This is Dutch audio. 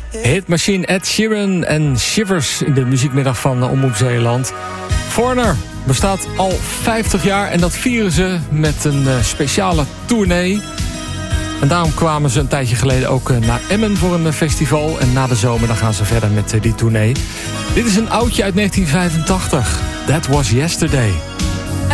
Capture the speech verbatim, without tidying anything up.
Hitmachine Ed Sheeran en Shivers in de muziekmiddag van Omroep Zeeland. Foreigner bestaat al vijftig jaar en dat vieren ze met een uh, speciale tournee. En daarom kwamen ze een tijdje geleden ook uh, naar Emmen voor een uh, festival. En na de zomer dan gaan ze verder met uh, die tournee. Dit is een oudje uit negentien vijfentachtig. That Was Yesterday.